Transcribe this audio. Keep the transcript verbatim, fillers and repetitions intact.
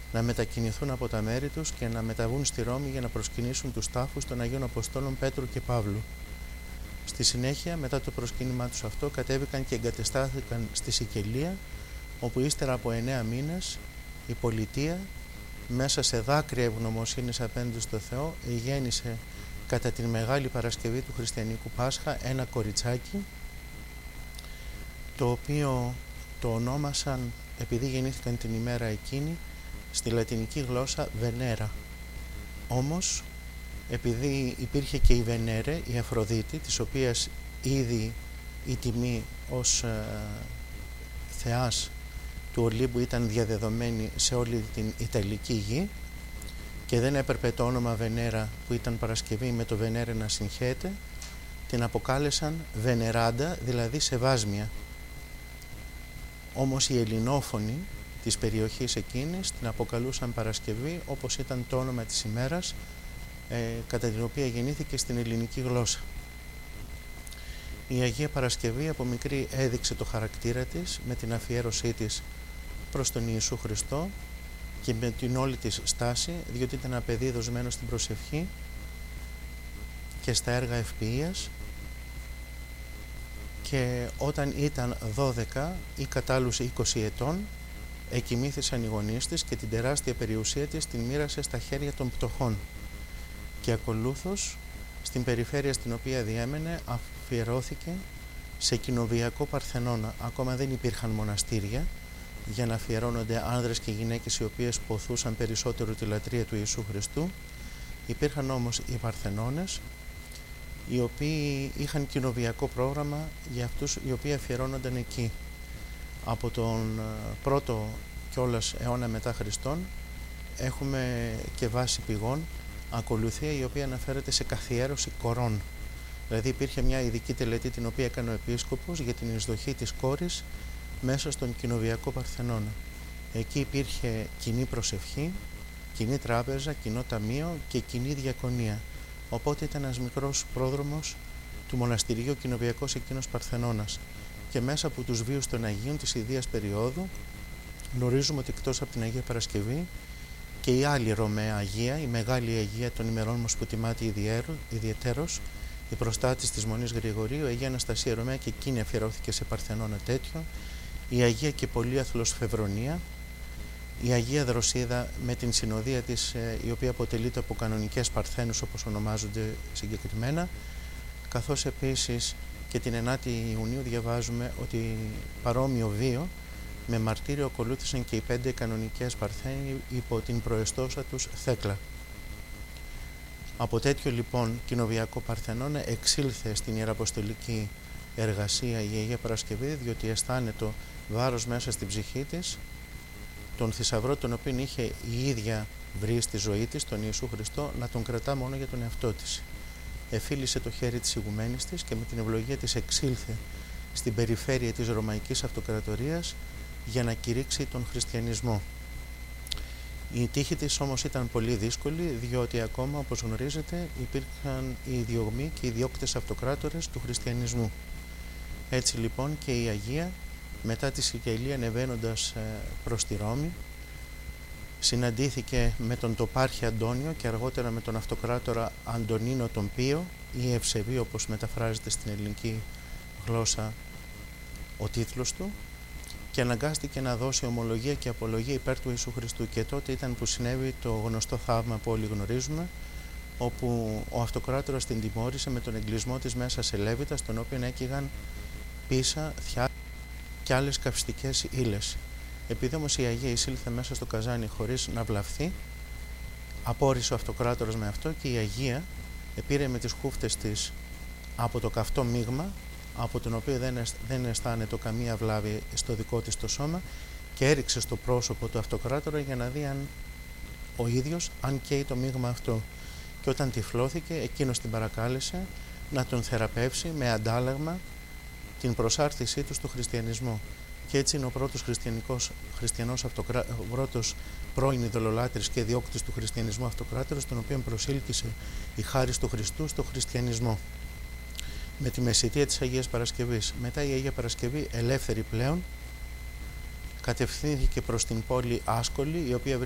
να μετακινηθούν από τα μέρη τους και να μεταβούν στη Ρώμη για να προσκυνήσουν τους τάφους των Αγίων Αποστόλων Πέτρου και Παύλου. Στη συνέχεια, μετά το προσκύνημά τους αυτό, κατέβηκαν και εγκατεστάθηκαν στη Σικελία, όπου ύστερα από εννέα μήνες η πολιτεία, μέσα σε δάκρυα ευγνωμοσύνης απέναντι στο Θεό, γέννησε κατά την Μεγάλη Παρασκευή του Χριστιανικού Πάσχα ένα κοριτσάκι, το οποίο το ονόμασαν, επειδή γεννήθηκαν την ημέρα εκείνη, στη λατινική γλώσσα Βενέρα. Όμως, επειδή υπήρχε και η Βενέρε, η Αφροδίτη, της οποίας ήδη η τιμή ως ε, θεάς του Ολύμπου ήταν διαδεδομένη σε όλη την Ιταλική γη και δεν έπρεπε το όνομα Βενέρα που ήταν Παρασκευή με το Βενέρε να συγχέεται, την αποκάλεσαν Βενεράντα, δηλαδή σεβάσμια. Όμως οι ελληνόφωνοι της περιοχής εκείνης την αποκαλούσαν Παρασκευή, όπως ήταν το όνομα της ημέρας ε, κατά την οποία γεννήθηκε στην ελληνική γλώσσα. Η Αγία Παρασκευή από μικρή έδειξε το χαρακτήρα της με την αφιέρωσή της προς τον Ιησού Χριστό και με την όλη της στάση, διότι ήταν ένα παιδί δοσμένο στην προσευχή και στα έργα ευποιίας, και όταν ήταν δώδεκα ή κατάλληλους είκοσι ετών εκοιμήθησαν οι γονείς της και την τεράστια περιουσία της την μοίρασε στα χέρια των πτωχών και ακολούθως στην περιφέρεια στην οποία διέμενε αφιερώθηκε σε κοινοβιακό Παρθενώνα. Ακόμα δεν υπήρχαν μοναστήρια για να αφιερώνονται άνδρες και γυναίκες οι οποίες ποθούσαν περισσότερο τη λατρεία του Ιησού Χριστού. Υπήρχαν όμως οι Παρθενώνες, οι οποίοι είχαν κοινοβιακό πρόγραμμα για αυτούς οι οποίοι αφιερώνονταν εκεί. Από τον πρώτο κιόλας αιώνα μετά Χριστόν έχουμε και βάση πηγών ακολουθία η οποία αναφέρεται σε καθιέρωση κορών. Δηλαδή υπήρχε μια ειδική τελετή την οποία έκανε ο Επίσκοπος για την εισδοχή της κόρης μέσα στον κοινοβιακό Παρθενώνα. Εκεί υπήρχε κοινή προσευχή, κοινή τράπεζα, κοινό ταμείο και κοινή διακονία. Οπότε ήταν ένας μικρός πρόδρομος του μοναστηριού κοινοβιακός εκείνος Παρθενώνας. Και μέσα από τους βίους των Αγίων της ιδίας περίοδου γνωρίζουμε ότι εκτός από την Αγία Παρασκευή και η άλλη Ρωμαία Αγία, η Μεγάλη Αγία των ημερών μας που τιμάται ιδιαιτέρως, η προστάτης της Μονής Γρηγορίου, η Αγία Αναστασία Ρωμαία, και εκείνη αφιερώθηκε σε Παρθενώνα τέτοιο, η Αγία και Πολύαθλος Φεβρονία, η Αγία Δροσίδα με την συνοδεία της, η οποία αποτελείται από κανονικές Παρθένους όπως ονομάζονται συγκεκριμένα, καθώς επίσης και την ενάτη Ιουνίου διαβάζουμε ότι παρόμοιο βίο με μαρτύριο ακολούθησαν και οι πέντε κανονικές Παρθένοι υπό την προεστώσα τους Θέκλα. Από τέτοιο λοιπόν κοινοβιακό Παρθενώνα εξήλθε στην Ιεραποστολική εργασία η Αγία Παρασκευή, διότι αισθάνεται το βάρος μέσα στην ψυχή της, τον θησαυρό τον οποίο είχε η ίδια βρει στη ζωή της, τον Ιησού Χριστό, να τον κρατά μόνο για τον εαυτό της. Εφίλησε το χέρι της ηγουμένης της και με την ευλογία της εξήλθε στην περιφέρεια της Ρωμαϊκής Αυτοκρατορίας για να κηρύξει τον χριστιανισμό. Η τύχη της όμως ήταν πολύ δύσκολη, διότι ακόμα, όπως γνωρίζετε, υπήρχαν οι διωγμοί και οι διώκτες αυτοκράτορες του χριστιανισμού. Έτσι λοιπόν και η Αγία, μετά τη Σικελία ανεβαίνοντας προς τη Ρώμη, συναντήθηκε με τον τοπάρχη Αντώνιο και αργότερα με τον αυτοκράτορα Αντωνίνο τον Πίο ή Ευσεβή, όπως μεταφράζεται στην ελληνική γλώσσα ο τίτλος του, και αναγκάστηκε να δώσει ομολογία και απολογία υπέρ του Ιησού Χριστού. Και τότε ήταν που συνέβη το γνωστό θαύμα που όλοι γνωρίζουμε, όπου ο αυτοκράτορας την τιμώρησε με τον εγκλισμό της μέσα σε λέβητα, στον οποίο έκυγαν πίσα, θιά και άλλες καυστικές ύλες. Επειδή όμως η Αγία εισήλθε μέσα στο καζάνι χωρίς να βλαφθεί, απόρρισε ο αυτοκράτορας με αυτό και η Αγία επήρε με τις χούφτες της από το καυτό μείγμα, από τον οποίο δεν, αισθ, δεν αισθάνεται καμία βλάβη στο δικό της το σώμα, και έριξε στο πρόσωπο του αυτοκράτορα για να δει αν ο ίδιος αν καίει το μείγμα αυτό. Και όταν τυφλώθηκε, εκείνος την παρακάλεσε να τον θεραπεύσει με αντάλλαγμα την προσάρτησή του στο χριστιανισμό. Και έτσι είναι ο πρώτος χριστιανικός, χριστιανός αυτοκρά... ο πρώτος πρώην ειδωλολάτρης και διώκτης του χριστιανισμού αυτοκράτορας, τον οποίο προσήλκησε η χάρις του Χριστού στο χριστιανισμό με τη μεσητεία της Αγίας Παρασκευής. Μετά η Αγία Παρασκευή, ελεύθερη πλέον, κατευθύνθηκε προς την πόλη Άσκολη, η οποία